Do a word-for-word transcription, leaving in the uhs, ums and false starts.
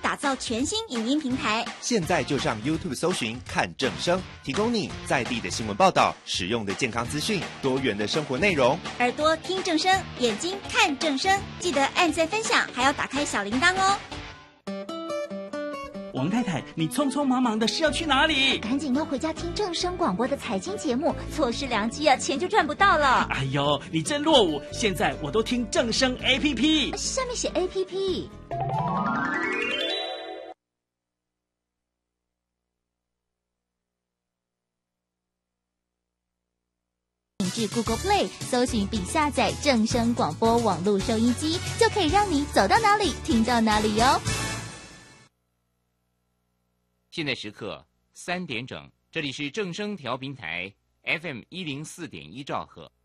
打造全新影音平台。 现在就上 YouTube 搜寻看正声，提供你在地的新闻报道、实用的健康资讯、多元的生活内容。 耳朵听正声，眼睛看正声，记得按赞分享，还要打开小铃铛哦。 王太太，你匆匆忙忙的是要去哪里？ 赶紧要回家听正声广播的财经节目，错失良机啊，钱就赚不到了。 哎呦，你真落伍！现在我都听正声 A P P， 下面写 A P P。至 Google Play 搜寻并下载正声广播网络收音机，就可以让你走到哪里听到哪里哟。 现在时刻三点整，这里是正声调频台 F M 一零四点一兆赫。